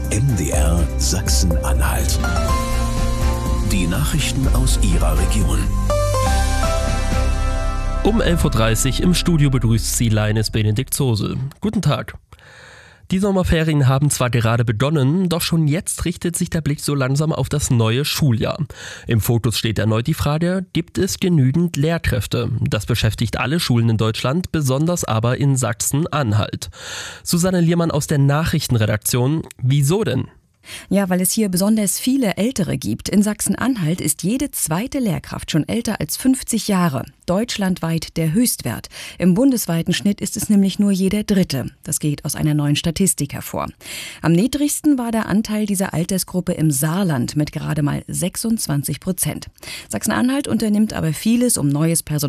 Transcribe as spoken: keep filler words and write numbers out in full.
M D R Sachsen-Anhalt. Die Nachrichten aus Ihrer Region. Um elf Uhr dreißig im Studio begrüßt Sie Leines Benedikt Zosel. Guten Tag. Die Sommerferien haben zwar gerade begonnen, doch schon jetzt richtet sich der Blick so langsam auf das neue Schuljahr. Im Fokus steht erneut die Frage, gibt es genügend Lehrkräfte? Das beschäftigt alle Schulen in Deutschland, besonders aber in Sachsen-Anhalt. Susanne Liermann aus der Nachrichtenredaktion. Wieso denn? Ja, weil es hier besonders viele Ältere gibt. In Sachsen-Anhalt ist jede zweite Lehrkraft schon älter als fünfzig Jahre. Deutschlandweit der Höchstwert. Im bundesweiten Schnitt ist es nämlich nur jeder Dritte. Das geht aus einer neuen Statistik hervor. Am niedrigsten war der Anteil dieser Altersgruppe im Saarland mit gerade mal sechsundzwanzig Prozent. Sachsen-Anhalt unternimmt aber vieles, um neues Personal